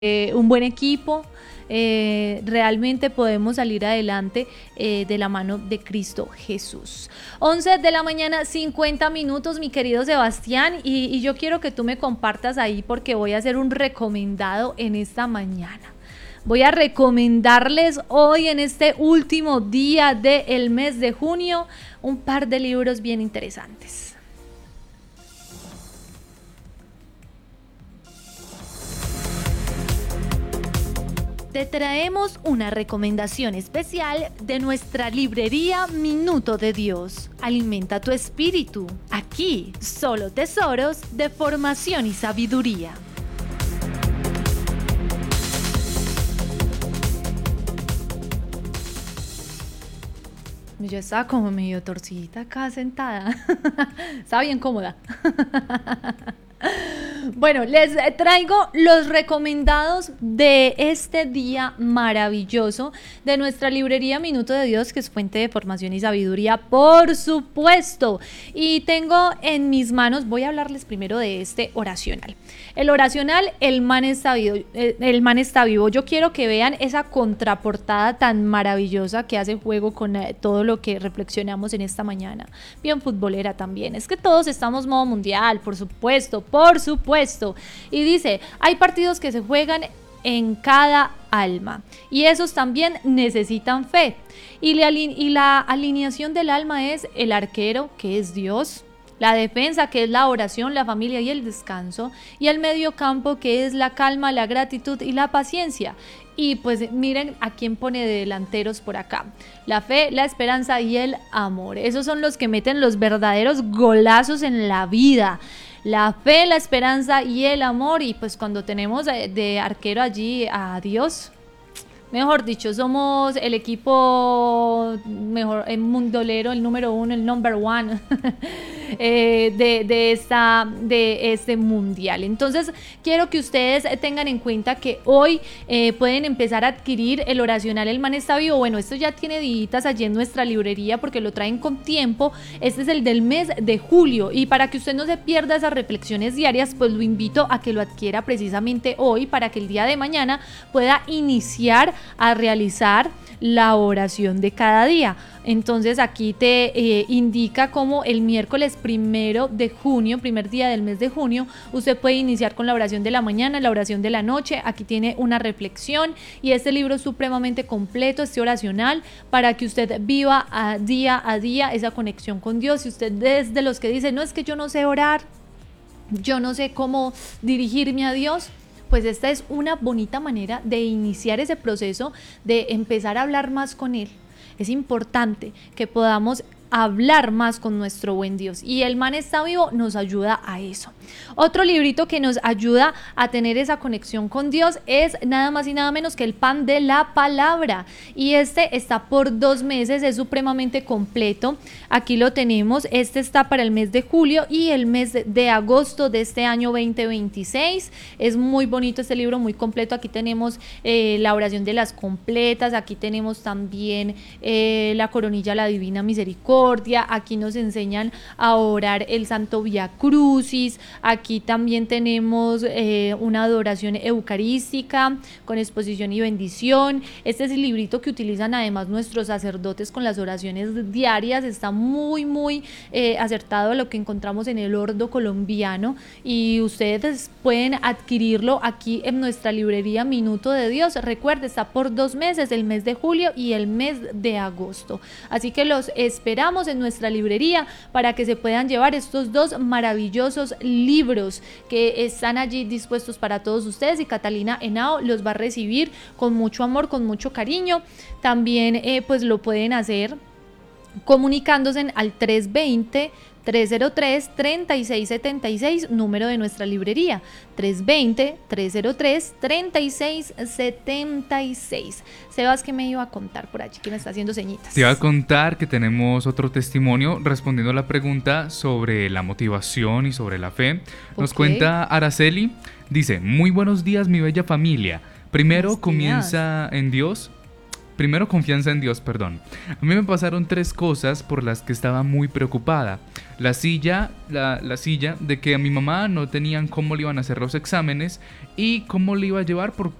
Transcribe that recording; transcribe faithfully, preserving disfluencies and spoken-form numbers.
eh, un buen equipo. Eh, realmente podemos salir adelante eh, de la mano de Cristo Jesús. once de la mañana, cincuenta minutos, mi querido Sebastián, y, y yo quiero que tú me compartas ahí porque voy a hacer un recomendado en esta mañana. Voy a recomendarles hoy, en este último día del mes de junio, un par de libros bien interesantes. Te traemos una recomendación especial de nuestra librería Minuto de Dios. Alimenta tu espíritu. Aquí, solo tesoros de formación y sabiduría. Yo estaba como medio torcidita acá sentada. Estaba bien cómoda. Bueno, les traigo los recomendados de este día maravilloso de nuestra librería Minuto de Dios, que es fuente de formación y sabiduría, por supuesto. Y tengo en mis manos, voy a hablarles primero de este oracional. El oracional, el man está vivo, el man está vivo. Yo quiero que vean esa contraportada tan maravillosa que hace juego con todo lo que reflexionamos en esta mañana. Bien futbolera también. Es que todos estamos modo mundial, por supuesto, por supuesto. Y dice, hay partidos que se juegan en cada alma y esos también necesitan fe. Y la, y la alineación del alma es el arquero, que es Dios, la defensa, que es la oración, la familia y el descanso, y el mediocampo, que es la calma, la gratitud y la paciencia. Y pues miren a quién pone de delanteros por acá: la fe, la esperanza y el amor. Esos son los que meten los verdaderos golazos en la vida. La fe, la esperanza y el amor. Y pues cuando tenemos de, de arquero allí a Dios, mejor dicho, somos el equipo mejor, el mundolero, el número uno, el number one eh, de, de, esta, de este mundial. Entonces quiero que ustedes tengan en cuenta que hoy eh, pueden empezar a adquirir el oracional El Man Está Vivo. Bueno, esto ya tiene días allí en nuestra librería porque lo traen con tiempo. Este es el del mes de julio, y para que usted no se pierda esas reflexiones diarias, pues lo invito a que lo adquiera precisamente hoy, para que el día de mañana pueda iniciar a realizar la oración de cada día. Entonces aquí te eh, indica cómo el miércoles primero de junio, primer día del mes de junio, usted puede iniciar con la oración de la mañana, la oración de la noche. Aquí tiene una reflexión, y este libro es supremamente completo, este oracional, para que usted viva a día a día esa conexión con Dios. Si usted es de los que dice, no, es que yo no sé orar, yo no sé cómo dirigirme a Dios, pues esta es una bonita manera de iniciar ese proceso, de empezar a hablar más con Él. Es importante que podamos hablar más con nuestro buen Dios, y El Man Está Vivo nos ayuda a eso. Otro librito que nos ayuda a tener esa conexión con Dios es nada más y nada menos que El Pan de la Palabra, y este está por dos meses, es supremamente completo. Aquí lo tenemos, este está para el mes de julio y el mes de agosto de este año veinte veintiséis. Es muy bonito este libro, muy completo. Aquí tenemos eh, la oración de las completas, aquí tenemos también eh, la coronilla a la Divina Misericordia. Aquí nos enseñan a orar el Santo Vía Crucis. Aquí también tenemos eh, una adoración eucarística con exposición y bendición. Este es el librito que utilizan además nuestros sacerdotes con las oraciones diarias. Está muy muy eh, acertado a lo que encontramos en el ordo colombiano, y ustedes pueden adquirirlo aquí en nuestra librería Minuto de Dios. Recuerde, está por dos meses, el mes de julio y el mes de agosto. Así que los esperamos en nuestra librería para que se puedan llevar estos dos maravillosos libros que están allí dispuestos para todos ustedes, y Catalina Henao los va a recibir con mucho amor, con mucho cariño. También eh, pues lo pueden hacer comunicándose al tres veinte, tres cero tres, treinta y seis setenta y seis, número de nuestra librería, tres veinte, tres cero tres, treinta y seis setenta y seis. Sebas, ¿qué me iba a contar por allí? Que me está haciendo señitas. Te iba a contar que tenemos otro testimonio respondiendo a la pregunta sobre la motivación y sobre la fe. Nos Okay. cuenta Araceli, dice: muy buenos días, mi bella familia. Primero Buenos días. comienza en Dios, primero, confianza en Dios, perdón. A mí me pasaron tres cosas por las que estaba muy preocupada. La silla, la, la silla, de que a mi mamá no tenían cómo le iban a hacer los exámenes y cómo le iba a llevar porque